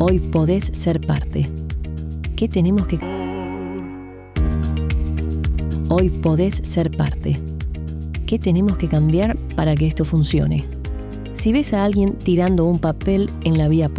Hoy podés ser parte. ¿Qué tenemos que... Hoy podés ser parte. ¿Qué tenemos que cambiar para que esto funcione? Si ves a alguien tirando un papel en la vía